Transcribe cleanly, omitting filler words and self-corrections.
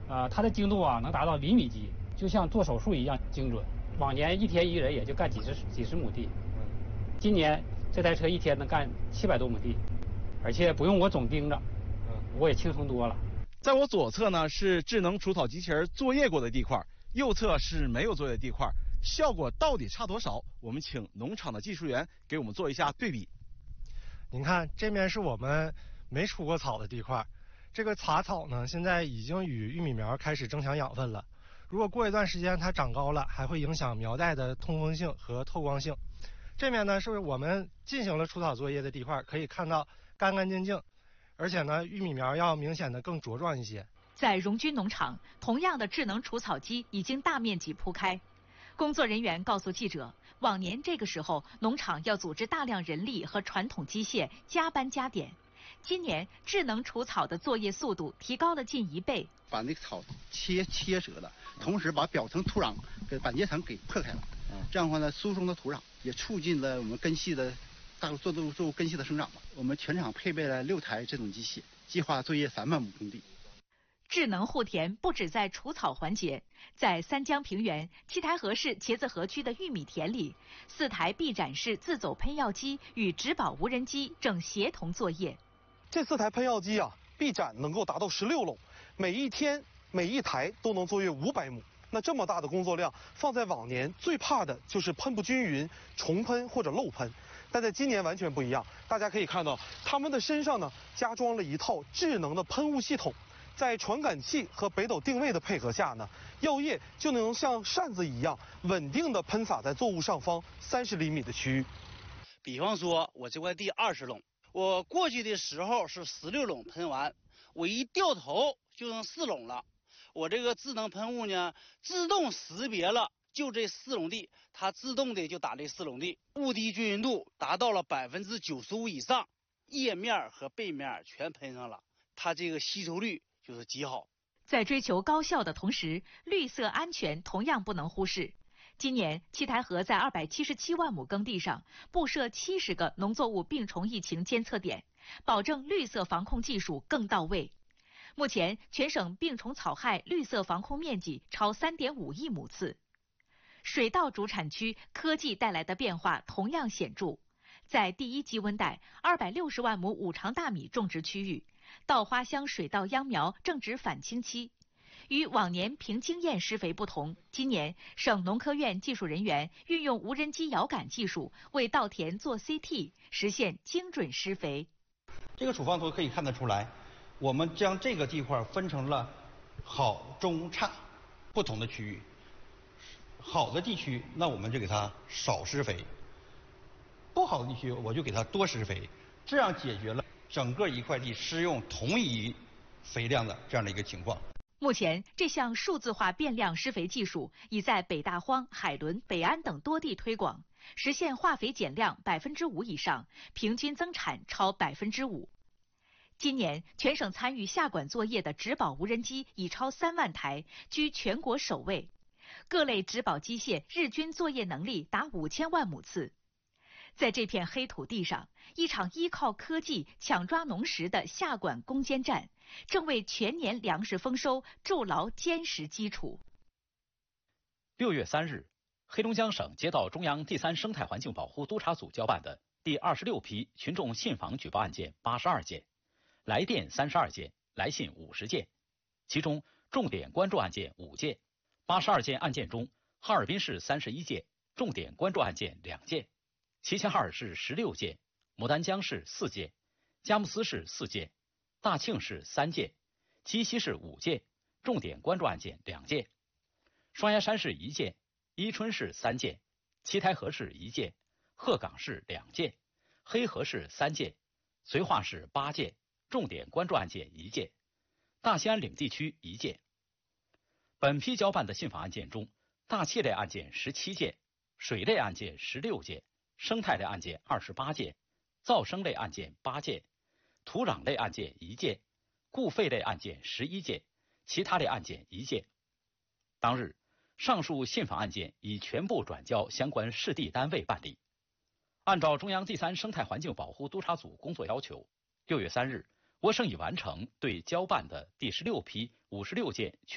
它的精度啊能达到厘米级，就像做手术一样精准。往年一天一人也就干几十亩地，今年这台车一天能干700多亩地，而且不用我总盯着，我也轻松多了。 在我左侧呢是智能除草机器人作业过的地块，右侧是没有作业的地块，效果到底差多少？我们请农场的技术员给我们做一下对比。 您看，这面是我们没除过草的地块，这个杂草呢，现在已经与玉米苗开始争抢养分了。如果过一段时间它长高了，还会影响苗带的通风性和透光性。这面呢是我们进行了除草作业的地块，可以看到干干净净，而且呢，玉米苗要明显的更茁壮一些。 在荣军农场，同样的智能除草机已经大面积铺开。工作人员告诉记者，往年这个时候，农场要组织大量人力和传统机械加班加点。今年智能除草的作业速度提高了近1倍， 把那个草切折了，同时把表层土壤给板结层给破开了，这样的话呢，疏松的土壤也促进了我们根系的作物根系的生长嘛。我们全场配备了6台这种机械，计划作业3万亩耕地。 智能护田不止在除草环节，在三江平原七台河市茄子河区的玉米田里，4台臂展式自走喷药机与植保无人机正协同作业。 这4台喷药机啊，臂展能够达到16垄，每一天每一台都能作业500亩。那这么大的工作量，放在往年最怕的就是喷不均匀、重喷或者漏喷，但在今年完全不一样。大家可以看到，他们的身上呢加装了一套智能的喷雾系统。在传感器和北斗定位的配合下呢，药液就能像扇子一样稳定地喷洒在作物上方30厘米的区域。 比方说，我这块地20垄，我过去的时候是16垄喷完，我一掉头就剩4垄了。我这个智能喷雾呢，自动识别了就这4垄地，它自动的就打这4垄地，雾滴均匀度达到了95%以上，叶面和背面全喷上了，它这个吸收率就是极好。 在追求高效的同时，绿色安全同样不能忽视。今年七台河在277万亩耕地上布设70个农作物病虫疫情监测点，保证绿色防控技术更到位。目前，全省病虫草害绿色防控面积超3.5亿亩次。水稻主产区科技带来的变化同样显著。在第1基温带260万亩五常大米种植区域，稻花香水稻秧苗正值返青期。与往年凭经验施肥不同，今年省农科院技术人员运用无人机遥感技术为稻田做 CT， 实现精准施肥。 这个处方图可以看得出来，我们将这个地块分成了好、中、差不同的区域。好的地区，那我们就给它少施肥；不好的地区，我就给它多施肥，这样解决了整个一块地施用同一肥量的这样的一个情况。 目前，这项数字化变量施肥技术已在北大荒、海伦、北安等多地推广，实现化肥减量5%以上，平均增产超5%。今年，全省参与下管作业的植保无人机已超3万台，居全国首位。各类植保机械日均作业能力达5000万亩次。在这片黑土地上，一场依靠科技抢抓农时的下管攻坚战，正为全年粮食丰收筑牢坚实基础。 6月3日，黑龙江省接到中央第3生态环境保护督察组交办的第26批群众信访举报案件82件，来电32件，来信50件，其中重点关注案件5件。82件案件中，哈尔滨市31件，重点关注案件2件；齐齐哈尔市16件，牡丹江市4件，佳木斯市4件，大庆市3件，鸡西市5件，重点关注案件2件；双鸭山市1件，伊春市3件，七台河市1件，鹤岗市2件，黑河市3件，绥化市8件，重点关注案件1件，大兴安岭地区1件。本批交办的信访案件中，大气类案件17件，水类案件16件，生态类案件28件，噪声类案件8件，土壤类案件1件，固废类案件11件，其他类案件1件。当日，上述信访案件已全部转交相关市地单位办理。按照中央第3生态环境保护督察组工作要求，6月3日，我省已完成对交办的第16批56件